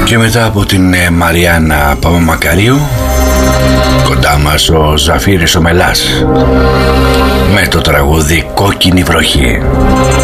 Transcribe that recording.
Και μετά από την Μαριάννα Παπαμακαρίου, κοντά μας ο Ζαφύρης ο Μελάς με το τραγούδι «Κόκκινη βροχή».